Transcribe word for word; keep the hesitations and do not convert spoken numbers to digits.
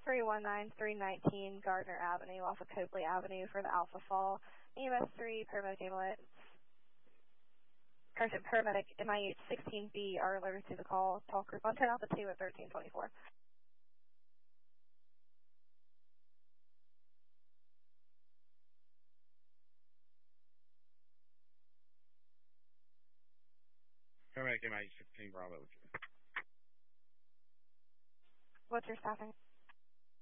three one nine, three nineteen Gardner Avenue off of Copley Avenue for the Alpha Fall. E M S three, paramedic ambulance. Correction, paramedic M I H sixteen B are alerted to the call. Talk group on ten Alpha two at thirteen twenty-four. Paramedic M I H sixteen Bravo with you. What's your staffing?